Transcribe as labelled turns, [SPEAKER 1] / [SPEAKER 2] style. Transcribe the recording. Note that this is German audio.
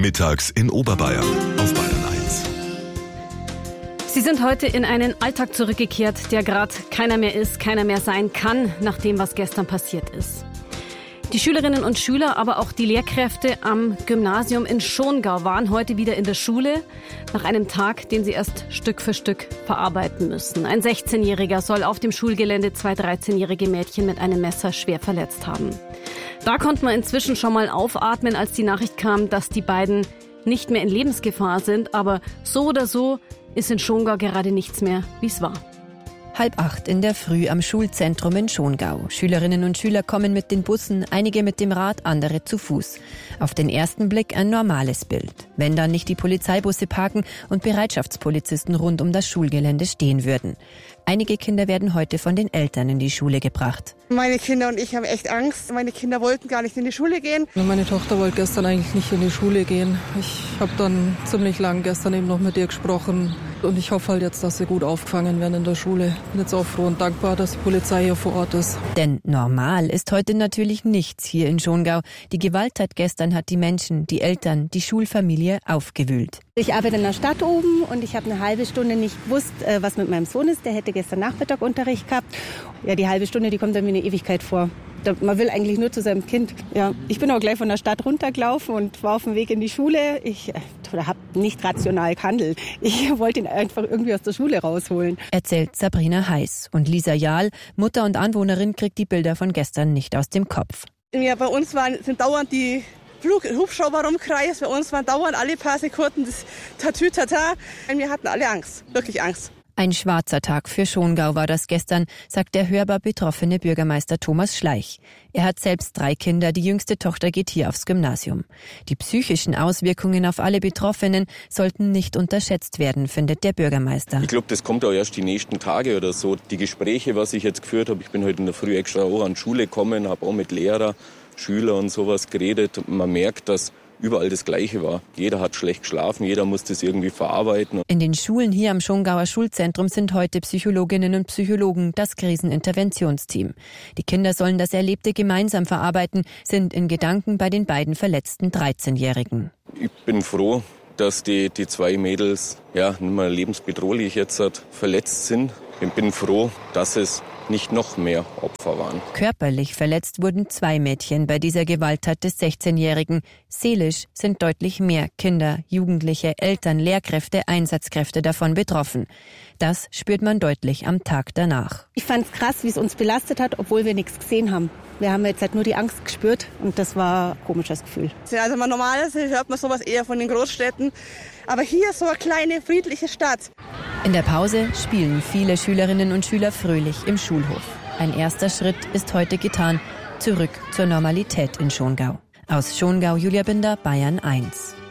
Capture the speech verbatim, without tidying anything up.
[SPEAKER 1] Mittags in Oberbayern auf Bayern eins.
[SPEAKER 2] Sie sind heute in einen Alltag zurückgekehrt, der gerade keiner mehr ist, keiner mehr sein kann, nach dem, was gestern passiert ist. Die Schülerinnen und Schüler, aber auch die Lehrkräfte am Gymnasium in Schongau waren heute wieder in der Schule, nach einem Tag, den sie erst Stück für Stück verarbeiten müssen. Ein sechzehnjähriger soll auf dem Schulgelände zwei dreizehnjährige Mädchen mit einem Messer schwer verletzt haben. Da konnte man inzwischen schon mal aufatmen, als die Nachricht kam, dass die beiden nicht mehr in Lebensgefahr sind. Aber so oder so ist in Schongau gerade nichts mehr, wie es war.
[SPEAKER 3] Halb acht in der Früh am Schulzentrum in Schongau. Schülerinnen und Schüler kommen mit den Bussen, einige mit dem Rad, andere zu Fuß. Auf den ersten Blick ein normales Bild. Wenn dann nicht die Polizeibusse parken und Bereitschaftspolizisten rund um das Schulgelände stehen würden. Einige Kinder werden heute von den Eltern in die Schule gebracht.
[SPEAKER 4] Meine Kinder und ich haben echt Angst. Meine Kinder wollten gar nicht in die Schule gehen.
[SPEAKER 5] Meine Tochter wollte gestern eigentlich nicht in die Schule gehen. Ich habe dann ziemlich lang gestern eben noch mit ihr gesprochen. Und ich hoffe halt jetzt, dass sie gut aufgefangen werden in der Schule. Ich bin jetzt auch froh und dankbar, dass die Polizei hier vor Ort ist.
[SPEAKER 3] Denn normal ist heute natürlich nichts hier in Schongau. Die Gewalttat gestern hat die Menschen, die Eltern, die Schulfamilie aufgewühlt.
[SPEAKER 6] Ich arbeite in der Stadt oben und ich habe eine halbe Stunde nicht gewusst, was mit meinem Sohn ist. Der hätte gestern Nachmittag Unterricht gehabt. Ja, die halbe Stunde, die kommt dann wie eine Ewigkeit vor. Man will eigentlich nur zu seinem Kind. Ja, ich bin auch gleich von der Stadt runtergelaufen und war auf dem Weg in die Schule. Ich habe nicht rational gehandelt. Ich wollte ihn einfach irgendwie aus der Schule rausholen.
[SPEAKER 3] Erzählt Sabrina Heiß. Und Lisa Jahl, Mutter und Anwohnerin, kriegt die Bilder von gestern nicht aus dem Kopf.
[SPEAKER 4] Ja, bei uns waren, sind dauernd die Flug, Hubschrauber rumkreist. Bei uns waren dauernd alle paar Sekunden das Tatütata. Wir hatten alle Angst, wirklich Angst.
[SPEAKER 3] Ein schwarzer Tag für Schongau war das gestern, sagt der hörbar betroffene Bürgermeister Thomas Schleich. Er hat selbst drei Kinder, die jüngste Tochter geht hier aufs Gymnasium. Die psychischen Auswirkungen auf alle Betroffenen sollten nicht unterschätzt werden, findet der Bürgermeister.
[SPEAKER 7] Ich glaube, das kommt auch erst die nächsten Tage oder so. Die Gespräche, was ich jetzt geführt habe, ich bin heute in der Früh extra auch an die Schule gekommen, habe auch mit Lehrer, Schüler und sowas geredet. Und man merkt, dass überall das Gleiche war. Jeder hat schlecht geschlafen, jeder muss das irgendwie verarbeiten.
[SPEAKER 3] In den Schulen hier am Schongauer Schulzentrum sind heute Psychologinnen und Psychologen das Kriseninterventionsteam. Die Kinder sollen das Erlebte gemeinsam verarbeiten, sind in Gedanken bei den beiden verletzten dreizehnjährigen.
[SPEAKER 7] Ich bin froh, dass die, die zwei Mädels ja nicht mehr lebensbedrohlich jetzt hat, verletzt sind. Ich bin froh, dass es nicht noch mehr Opfer waren.
[SPEAKER 3] Körperlich verletzt wurden zwei Mädchen bei dieser Gewalttat des sechzehnjährigen. Seelisch sind deutlich mehr Kinder, Jugendliche, Eltern, Lehrkräfte, Einsatzkräfte davon betroffen. Das spürt man deutlich am Tag danach.
[SPEAKER 6] Ich fand es krass, wie es uns belastet hat, obwohl wir nichts gesehen haben. Wir haben jetzt halt nur die Angst gespürt und das war ein komisches Gefühl.
[SPEAKER 4] Also man normalerweise hört man sowas eher von den Großstädten. Aber hier so eine kleine, friedliche Stadt.
[SPEAKER 3] In der Pause spielen viele Schülerinnen und Schüler fröhlich im Schulhof. Ein erster Schritt ist heute getan. Zurück zur Normalität in Schongau. Aus Schongau, Julia Binder, Bayern eins.